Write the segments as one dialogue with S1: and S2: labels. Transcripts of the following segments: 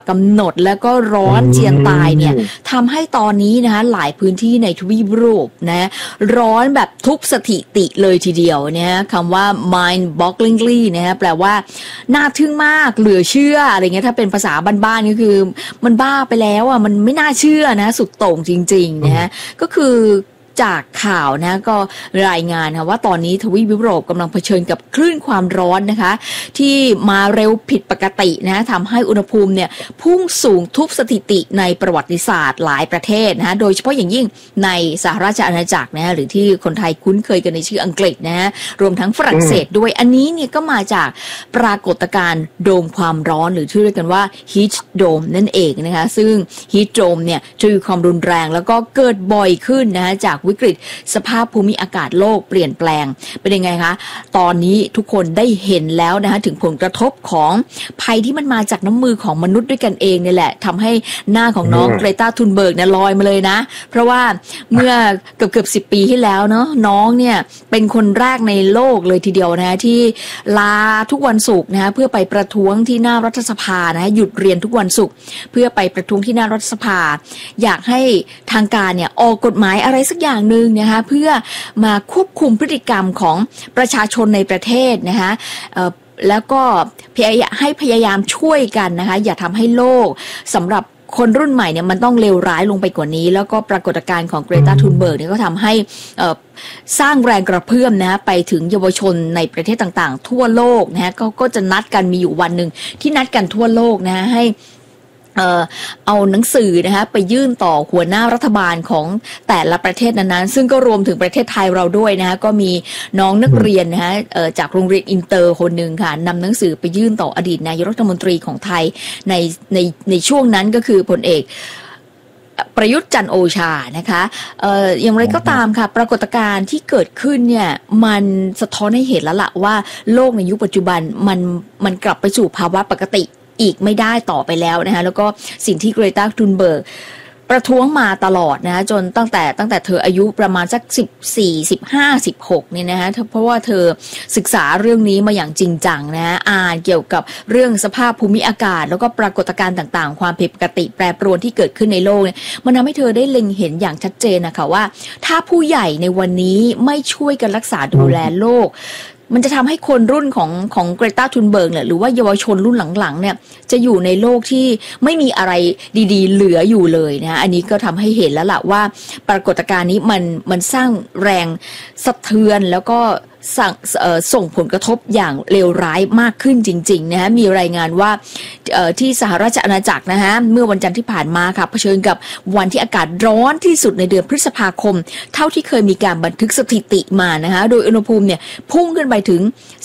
S1: กำหนดแล้วก็ร้อนเจียนตายเนี่ยทำให้ตอนนี้นะคะหลายพื้นที่ในทวีปยุโรปนะร้อนแบบทุบสถิติเลยทีเดียวนะคำว่า mind-bogglingly นะฮะแปลว่าน่าทึ่งมากเหลือเชื่ออะไรเงี้ยถ้าเป็นภาษาบ้านๆก็คือมันบ้าไปแล้วอ่ะมันไม่น่าเชื่อนะสุดโต่งจริงๆนะฮะก็คือจากข่าวนะก็รายงานค่ะว่าตอนนี้ทวีปยุโรปกำลังเผชิญกับคลื่นความร้อนนะคะที่มาเร็วผิดปกตินะทำให้อุณหภูมิเนี่ยพุ่งสูงทุบสถิติในประวัติศาสตร์หลายประเทศนะโดยเฉพาะอย่างยิ่งในสหราชอาณาจักรนะหรือที่คนไทยคุ้นเคยกันในชื่ออังกฤษนะรวมทั้งฝรั่งเศสด้วยอันนี้เนี่ยก็มาจากปรากฏการณ์โดมความร้อนหรือที่เรียกกันว่า heat dome นั่นเองนะคะซึ่ง heat dome เนี่ยจะมีความรุนแรงแล้วก็เกิดบ่อยขึ้นนะจากวิกฤตสภาพภูมิอากาศโลกเปลี่ยนแปลงเป็นยังไงคะตอนนี้ทุกคนได้เห็นแล้วนะคะถึงผลกระทบของภัยที่มันมาจากน้ำมือของมนุษย์ด้วยกันเองนี่แหละทำให้หน้าของน้องเกรตา ทุนเบิร์กเนี่ยลอยมาเลยนะเพราะว่าเมื่อเกือบ10 ปีที่แล้วเนาะน้องเนี่ยเป็นคนแรกในโลกเลยทีเดียวนะที่ลาทุกวันศุกร์นะคะเพื่อไปประท้วงที่หน้ารัฐสภานะหยุดเรียนทุกวันศุกร์เพื่อไปประท้วงที่หน้ารัฐสภาอยากให้ทางการเนี่ยออกกฎหมายอะไรสักอย่างนึงนะคะเพื่อมาควบคุมพฤติกรรมของประชาชนในประเทศนะคะแล้วก็พยายามช่วยกันนะคะอย่าทำให้โลกสำหรับคนรุ่นใหม่เนี่ยมันต้องเลวร้ายลงไปกว่านี้แล้วก็ปรากฏการณ์ของเกรตา ทุนเบิร์กเนี่ยก็ทำให้สร้างแรงกระเพื่อมนะไปถึงเยาวชนในประเทศต่างๆทั่วโลกนะก็จะนัดกันมีอยู่วันหนึ่งที่นัดกันทั่วโลกนะให้เอาหนังสือนะคะไปยื่นต่อหัวหน้ารัฐบาลของแต่ละประเทศนั้นๆซึ่งก็รวมถึงประเทศไทยเราด้วยนะคะก็มีน้องนักเรียนนะคะจากโรงเรียนอินเตอร์คนหนึ่งค่ะนำหนังสือไปยื่นต่ออดีตนายกรัฐมนตรีของไทยในช่วงนั้นก็คือพลเอกประยุทธ์จันทร์โอชานะคะอย่างไรก็ตามค่ะปรากฏการณ์ที่เกิดขึ้นเนี่ยมันสะท้อนให้เห็นแล้วล่ะว่าโลกในยุคปัจจุบันมันกลับไปสู่ภาวะปกติอีกไม่ได้ต่อไปแล้วนะคะแล้วก็สิ่งที่เกรตา ทุนเบิร์กประท้วงมาตลอดนะจนตั้งแต่เธออายุประมาณสัก14 15 16เนี่ยนะคะเพราะว่าเธอศึกษาเรื่องนี้มาอย่างจริงจังนะอ่านเกี่ยวกับเรื่องสภาพภูมิอากาศแล้วก็ปรากฏการณ์ต่างๆความผิดปกติแปรปรวนที่เกิดขึ้นในโลกเนี่ยมันทำให้เธอได้เล็งเห็นอย่างชัดเจนนะคะว่าถ้าผู้ใหญ่ในวันนี้ไม่ช่วยกันรักษาดูแลโลกมันจะทำให้คนรุ่นของเกรตา ทุนเบิร์กเนี่ยหรือว่าเยาวชนรุ่นหลังๆเนี่ยจะอยู่ในโลกที่ไม่มีอะไรดีๆเหลืออยู่เลยนะอันนี้ก็ทำให้เห็นแล้วล่ะว่าปรากฏการณ์นี้มันสร้างแรงสะเทือนแล้วก็ส่งผลกระทบอย่างเลวร้ายมากขึ้นจริงๆนะฮะมีรายงานว่าที่สหราชอาณาจักรนะฮะเมื่อวันจันทร์ที่ผ่านมาค่ะเผชิญกับวันที่อากาศร้อนที่สุดในเดือนพฤษภาคมเท่าที่เคยมีการบันทึกสถิติมานะคะโดยอุณหภูมิเนี่ยพุ่งขึ้นไปถึง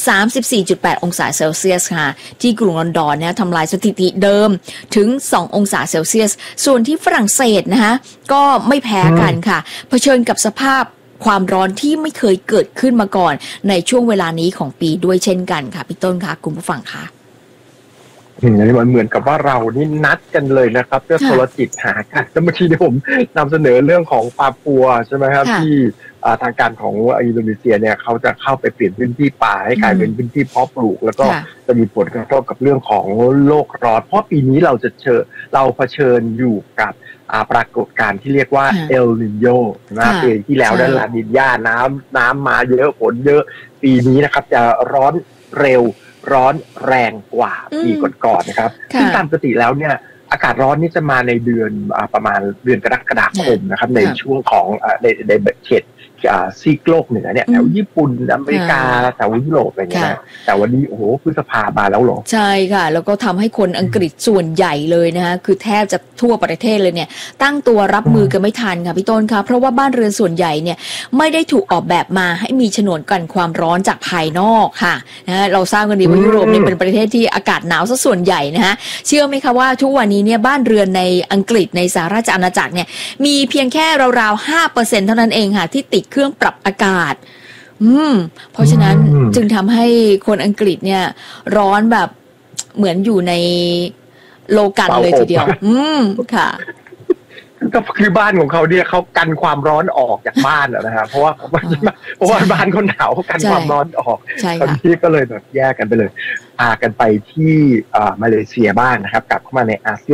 S1: 34.8 องศาเซลเซียสค่ะที่กรุงลอนดอนนะทำลายสถิติเดิมถึง2 องศาเซลเซียสส่วนที่ฝรั่งเศสนะคะก็ไม่แพ้กันค่ะเผชิญกับสภาพความร้อนที่ไม่เคยเกิดขึ้นมาก่อนในช่วงเวลานี้ของปีด้วยเช่นกันค่ะพี่ต้นค่ะคุณผู้ฟังค่ะ
S2: เหมือนกับว่าเรานี่นัดกันเลยนะครับเพื่อโทรจิตหากันแล้วเมื่อกี้ที่ผมนำเสนอเรื่องของปาปัวใช่ไหมครับที่ทางการของอินโดนีเซียเนี่ยเขาจะเข้าไปเปลี่ยนพื้นที่ป่าให้กลายเป็นพื้นที่เพาะปลูกแล้วก็จะมีผลกระทบกับเรื่องของโลกร้อนเพราะปีนี้เราเผชิญอยู่กับปรากฏการณ์ที่เรียกว่าเอลนิโญนะปีที่แล้วนั้นลานิญาน้ำมาเยอะฝนเยอะปีนี้นะครับจะร้อนเร็วร้อนแรงกว่าปีก่อนๆนะครับซึ่งตามปกติแล้วเนี่ยอากาศร้อนนี่จะมาในเดือนประมาณเดือนกรกฎาคมนะครับในช่วงของในเขตซีกโลกเหนือเนี่ยแถวญี่ปุ่นอเมริกาแถวยุโรปอะไรเงี้ยแต่วันนี้โอ้โหพฤษภามาแล้วหรอ
S1: ใช่ค่ะแล้วก็ทำให้คนอังกฤษส่วนใหญ่เลยนะคะคือแทบจะทั่วประเทศเลยเนี่ยตั้งตัวรับมือกันไม่ทันค่ะพี่ต้นค่ะเพราะว่าบ้านเรือนส่วนใหญ่เนี่ยไม่ได้ถูกออกแบบมาให้มีฉนวนกันความร้อนจากภายนอกค่ะนะเราทราบกันดีว่ายุโรปเนี่ยเป็นประเทศที่อากาศหนาวซะส่วนใหญ่นะฮะเชื่อไหมคะว่าทุกวันนี้เนี่ยบ้านเรือนในอังกฤษในสหราชอาณาจักรเนี่ยมีเพียงแค่ราวๆ 5% เท่านั้นเองค่ะที่ติดเครื่องปรับอากาศเพราะฉะนั้นจึงทำให้คนอังกฤษเนี่ยร้อนแบบเหมือนอยู่ในโลกันเลยทีเดียวค่ะ
S2: ก็คือบ้านของเขาเนี่ยเขากันความร้อนออกจากบ้านนะฮะเพราะว่าบ้านเขาหนาวเขากันความร้อนออกตอนนี้ก็เลยแบบแยกกันไปเลยพากันไปที่มาเลเซียบ้างนะครับกลับเข้ามาในอาเซียน